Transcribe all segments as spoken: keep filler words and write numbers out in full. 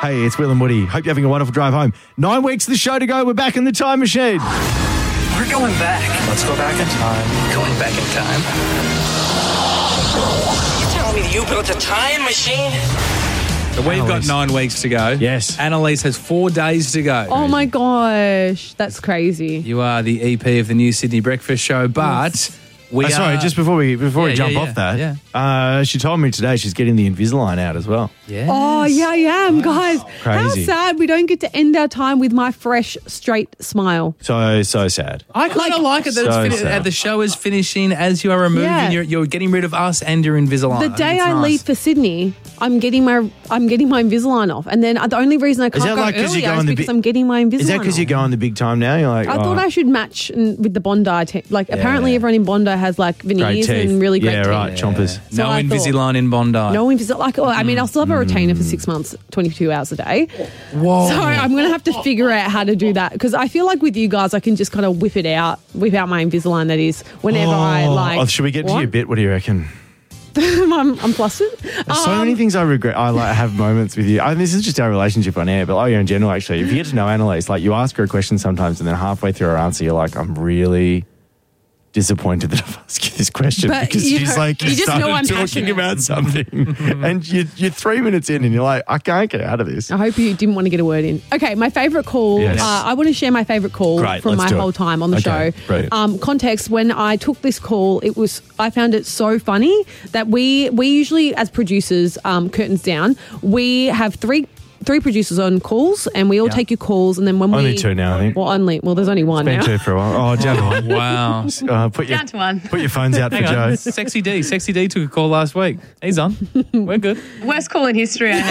Hey, it's Will and Woody. Hope you're having a wonderful drive home. Nine weeks of the show to go. We're back in the time machine. We're going back. Let's go back in time. Going back in time. You telling me that you built a time machine? So we've Annalise. got nine weeks to go. Yes. Annalise has four days to go. Oh my gosh, that's crazy. You are the E P of the new Sydney Breakfast Show, but we Oh, are... sorry, just before we before we Yeah, jump yeah, off that, yeah, Uh, she told me today she's getting the Invisalign out as well. Yes. Oh, yeah, I am, guys. Crazy. How sad we don't get to end our time with my fresh, straight smile. So, so sad. I kind of like, it that So it's fin- sad. uh, the show is finishing as you are removing. Yeah. You're, you're getting rid of us and your Invisalign. The think day it's I nice. leave for Sydney, I'm getting my I'm getting my Invisalign off, and then uh, the only reason I can't that go like 'cause you earlier go on is the because bi- I'm getting my Invisalign. Is that because you're off. going the big time now? You're like, I oh, thought I should match in, with the Bondi team. Like apparently everyone in Bondi has like great veneers teeth. and really great yeah, teeth. right, chompers. So no I thought- Invisalign in Bondi. No Invisalign. Like, oh, I mean, I'll still have a retainer for six months, twenty-two hours a day. Whoa. So I'm going to have to figure out how to do that because I feel like with you guys, I can just kind of whip it out, whip out my Invisalign. That is, whenever I like. Oh, should we get to what? your bit? What do you reckon? I'm, I'm flustered. There's so Um, many things I regret. I like have moments with you. I mean, this is just our relationship on air, but like in general, actually, if you get to know Annalise, like you ask her a question sometimes, and then halfway through her answer, you're like, I'm really disappointed that I've asked you this question But, because you she's know, like, you just know started I'm talking passionate. about something, and you, you're three minutes in, and you're like, I can't get out of this. I hope you didn't want to get a word in. Okay, my favourite call. Yes. Uh, I want to share my favourite call Great, from let's my do it. whole time on the Okay, show. brilliant. Um, context: when I took this call, it was I found it so funny that we we usually as producers, um, curtains down, we have three. Three producers on calls, and we all Yeah. take your calls, and then when we Only two now, I think. Well, only well, there's only one Been now. two for a while. Oh, down one. Wow. Uh, put your Down to one. put your phones out for Hang on. Joe. Sexy D. Sexy D took a call last week. He's on. We're good. Worst call in history, I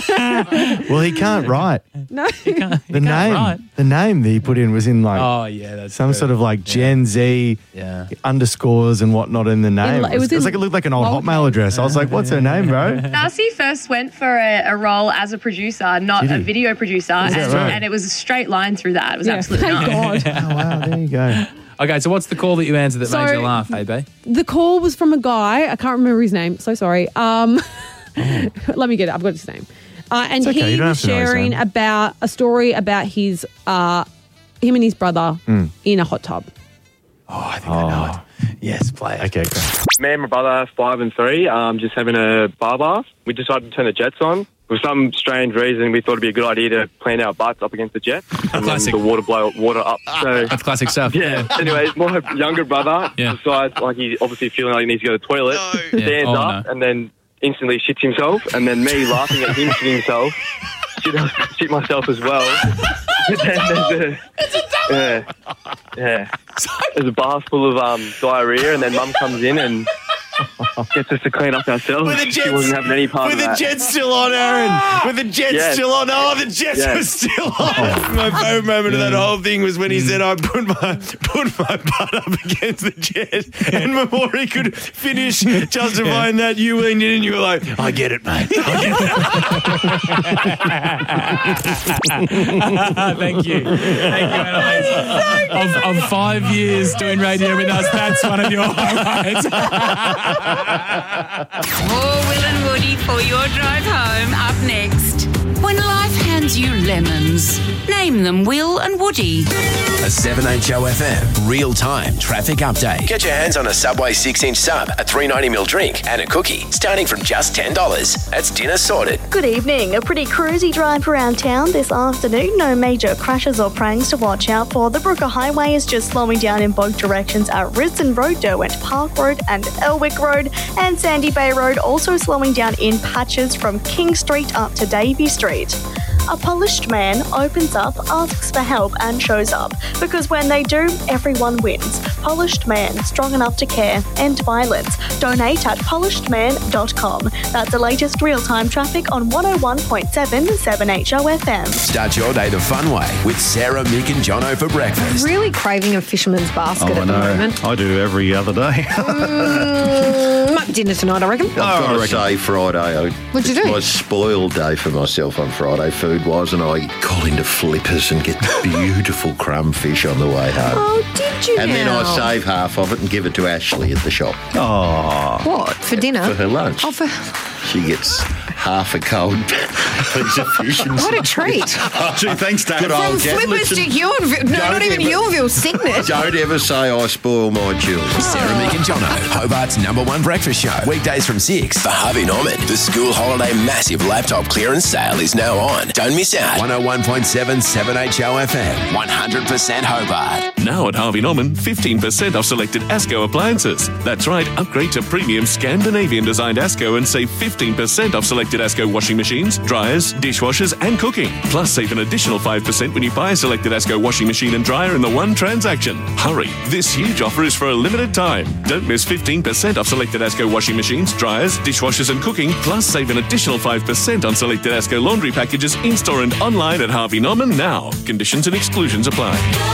know. Well, he can't write. No, The can't name, write. the name that he put in was in like Oh, yeah. That's some true. sort of like Gen Z Yeah. underscores and whatnot in the name. it It was, was it was in like it looked like an old lowercase. Hotmail address. I was like, "What's her name, bro?" Darcy first went for a, a role as a producer, not Did a he? video producer, and, that right? and it was a straight line through that. It was yeah, absolutely thank not. God. Oh wow, there you go. Okay, so what's the call that you answered that So- made you laugh, A B? The call was from a guy. I can't remember his name. So sorry. Um, let me get it. I've got his name. Uh, and It's okay, you he don't was have to know his sharing name. about a story about his, uh, him and his brother Mm. in a hot tub. Oh, I think I know it. Yes, play it. Okay, great. Me and my brother, five and three, um, just having a bar bath. We decided to turn the jets on. For some strange reason, we thought it'd be a good idea to plant our butts up against the jet and Classic. then the water blow water up. So, That's classic stuff. yeah. Anyways, my younger brother Yeah. decides, like, he's obviously feeling like he needs to go to the toilet, Yeah. stands Oh, up, no. and then instantly shits himself. And then me laughing at him shitting himself, shit, shit myself as well. But then there's a, yeah, yeah. There's a bath full of um, diarrhea, and then Mum comes in and gets us to clean up ourselves. She wasn't having any part of that. jets still on, Aaron. With the jets Yes. still on. Oh, the jets Yes. were still on. My favourite moment of that whole thing was when he said, I put my put my butt up against the jet. And before he could finish justifying that, you leaned in and you were like, I get it, mate. Thank you. Thank you, Annalise. of, of five years doing radio with us, that's one of your highlights. More Will and Woody for your drive home up next. When life hands you lemons, name them Will and Woody. A seven H O F M real-time traffic update. Get your hands on a Subway six-inch sub, a three ninety ml drink and a cookie starting from just ten dollars. That's dinner sorted. Good evening. A pretty cruisy drive around town this afternoon. No major crashes or pranks to watch out for. The Brooker Highway is just slowing down in both directions at Risdon Road, Derwent Park Road and Elwick Road, and Sandy Bay Road also slowing down in patches from King Street up to Davey Street. A polished man opens up, asks for help and shows up. Because when they do, everyone wins. Polished Man, strong enough to care, end violence. Donate at polished man dot com. That's the latest real-time traffic on one oh one point seven seven H O F M. Start your day the fun way with Sarah, Mick and Jono for breakfast. Really craving a fisherman's basket Oh, I at the know. moment. I do every other day. Mm, might be dinner tonight, I reckon. I've got to say Friday. I, What'd you do? It was a spoiled day for myself on Friday, food-wise, and I got into Flippers and get beautiful crumfish on the way home. Oh, did you And then now? I save half of it and give it to Ashley at the shop. Oh. What? For dinner? For her lunch. Oh, for... She gets half a cold piece of fish. And What a treat. Oh, gee, thanks, Dad. From I'll get- Flippers to listen, Huonville. No, don't not even ever- Huonville, Cygnet. Don't ever say I spoil my children. Sarah, Mick and Jono, Hobart's number one breakfast show. Weekdays from six. For Harvey Norman, the school holiday massive laptop clearance sale is now on. Don't miss out. one oh one point seven seven H O F M. one hundred percent Hobart. Now at Harvey Norman, fifteen percent off selected Asco appliances. That's right, upgrade to premium Scandinavian-designed Asco and save fifteen percent off selected Asco washing machines, dryers, dishwashers and cooking. Plus, save an additional five percent when you buy a selected Asco washing machine and dryer in the one transaction. Hurry, this huge offer is for a limited time. Don't miss fifteen percent off selected Asco washing machines, dryers, dishwashers and cooking. Plus, save an additional five percent on selected Asco laundry packages in-store and online at Harvey Norman now. Conditions and exclusions apply.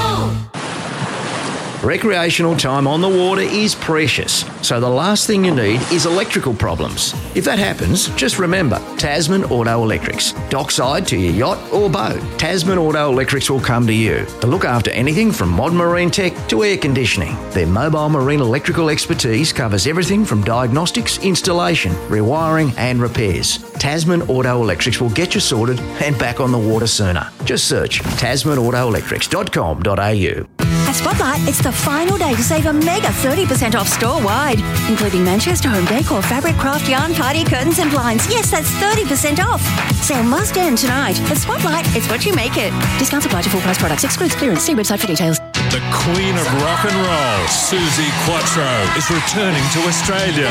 Recreational time on the water is precious, so the last thing you need is electrical problems. If that happens, just remember Tasman Auto Electrics. Dockside to your yacht or boat, Tasman Auto Electrics will come to you to look after anything from modern marine tech to air conditioning. Their mobile marine electrical expertise covers everything from diagnostics, installation, rewiring and repairs. Tasman Auto Electrics will get you sorted and back on the water sooner. Just search tasman auto electrics dot com dot a u. At Spotlight, it's the final day to save a mega thirty percent off store-wide, including Manchester Home Decor, fabric, craft, yarn, party, curtains and blinds. Yes, that's thirty percent off. Sale must end tonight. At Spotlight, it's what you make it. Discounts apply to full price products. Excludes clearance. See website for details. The Queen of Rock and Roll, Susie Quattro, is returning to Australia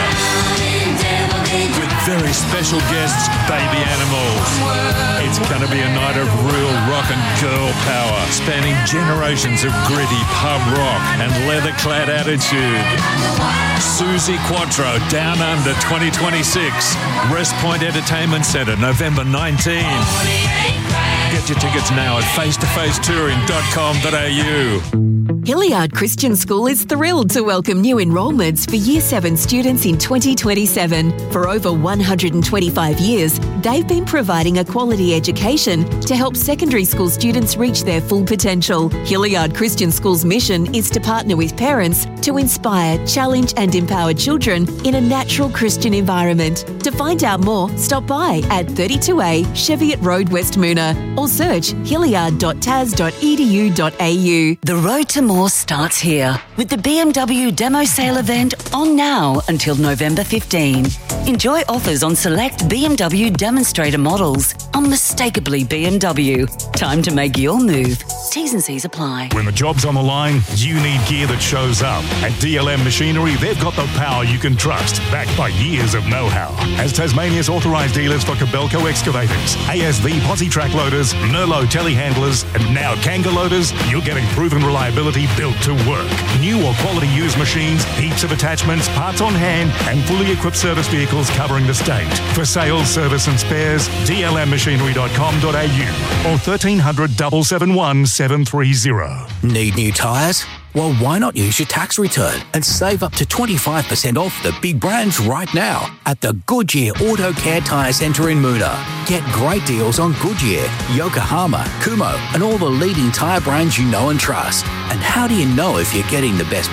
with very special guests, Baby Animals. It's going to be a night of real rock and girl power, spanning generations of gritty pub rock and leather-clad attitude. Susie Quattro, Down Under twenty twenty-six, West Point Entertainment Centre, November nineteenth. Get your tickets now at face to face touring dot com dot a u. Hilliard Christian School is thrilled to welcome new enrolments for Year seven students in twenty twenty-seven. For over one hundred twenty-five years, they've been providing a quality education to help secondary school students reach their full potential. Hilliard Christian School's mission is to partner with parents to inspire, challenge and empower children in a natural Christian environment. To find out more, stop by at thirty-two A Cheviot Road, West Moona, or search hilliard dot t a s dot e d u dot a u. The road to more starts here with the B M W Demo Sale event on now until November fifteenth. Enjoy offers on select B M W demonstrator models. Unmistakably B M W. Time to make your move. T's and C's apply. When the job's on the line, you need gear that shows up. At D L M Machinery, they've got the power you can trust, backed by years of know-how. As Tasmania's authorised dealers for Cabelco excavators, A S V posi track loaders, Nerlo telehandlers, and now Kanga loaders, you're getting proven reliability built to work. New or quality used machines, heaps of attachments, parts on hand, and fully equipped service vehicles covering the state. For sales, service and spares, d l m machinery dot com dot a u or thirteen hundred, seven seven one, seven three zero. Need new tyres? Well, why not use your tax return and save up to twenty-five percent off the big brands right now at the Goodyear Auto Care Tyre Centre in Moona. Get great deals on Goodyear, Yokohama, Kumho, and all the leading tyre brands you know and trust. And how do you know if you're getting the best